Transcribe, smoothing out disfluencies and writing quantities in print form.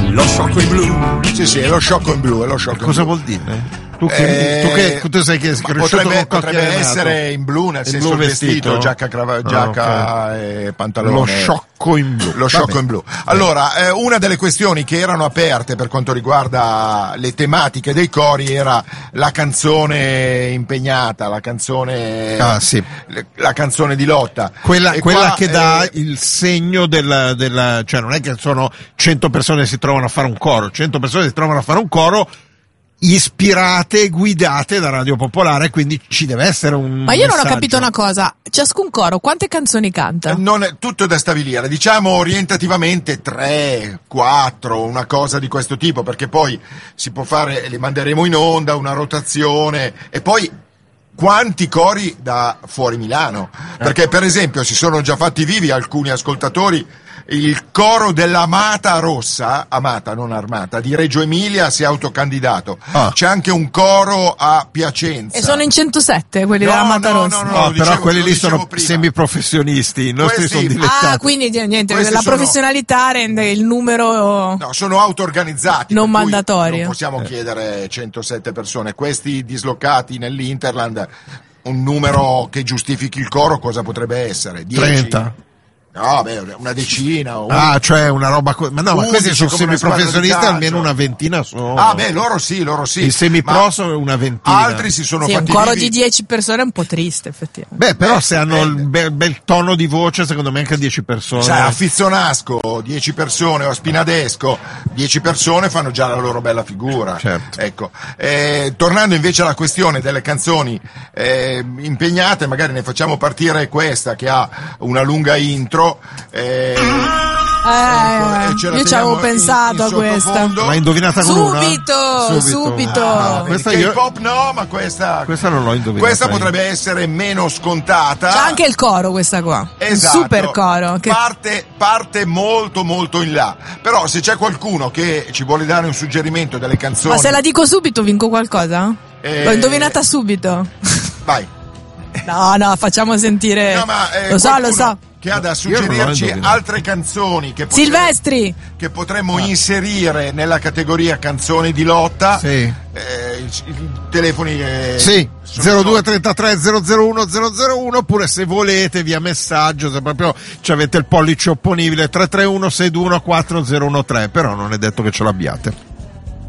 Lo sciocco in blu. Sì, è lo sciocco in blu, è lo sciocco. Cosa in blu. vuol dire? Tu sai che è cresciuto potrebbe essere in blu, nel senso vestito, giacca okay. E pantalone. Lo sciocco in blu. Lo sciocco in blu. Allora, una delle questioni che erano aperte per quanto riguarda le tematiche dei cori era la canzone impegnata, la canzone la canzone di lotta. Quella che dà il segno della cioè non è che sono 100 persone che si trovano a fare un coro, 100 persone si trovano a fare un coro ispirate e guidate da Radio Popolare, quindi ci deve essere un Ma io messaggio. non ho capito una cosa, ciascun coro quante canzoni canta? Non è tutto da stabilire, diciamo orientativamente 3, 4, una cosa di questo tipo, perché poi si può fare, li manderemo in onda, una rotazione, e poi quanti cori da fuori Milano, perché per esempio si sono già fatti vivi alcuni ascoltatori. Il coro dell'Amata Rossa, Amata non Armata, di Reggio Emilia si è autocandidato. C'è anche un coro a Piacenza. E sono in 107 quelli dell'Amata Rossa? No, però quelli lì sono semiprofessionisti, i nostri sono dilettanti. Quindi niente, la professionalità rende il numero... No, sono auto-organizzati. Non mandatorio. Non possiamo chiedere 107 persone. Questi dislocati nell'Interland, un numero che giustifichi il coro cosa potrebbe essere? 10? 30? No, una decina. Cioè una roba. Ma no, ma questi sono semiprofessionisti, almeno una ventina sono. Loro sì. I semipro sono una ventina. Altri si sono fatti. Un coro di 10 persone è un po' triste, effettivamente. Però se hanno il bel tono di voce, secondo me anche 10 persone. Cioè, a Fizzonasco 10 persone, o a Spinadesco 10 persone fanno già la loro bella figura. Certo. Ecco. Tornando invece alla questione delle canzoni impegnate, magari ne facciamo partire questa che ha una lunga intro. Io ci avevo pensato a questa. L'hai indovinata con subito. Questa K-pop no, ma questa non l'ho indovinata. Questa potrebbe essere meno scontata. C'è anche il coro questa qua. Esatto. Un super coro che parte molto molto in là. Però se c'è qualcuno che ci vuole dare un suggerimento delle canzoni. Ma se la dico subito vinco qualcosa? L'ho indovinata subito. Vai. No, facciamo sentire. No, ma, lo so. Che ha da suggerirci altre canzoni che Silvestri che potremmo inserire nella categoria canzoni di lotta. Sì. I telefoni 0233 001 001, oppure se volete via messaggio, se proprio ci avete il pollice opponibile 331 621 4013, però non è detto che ce l'abbiate.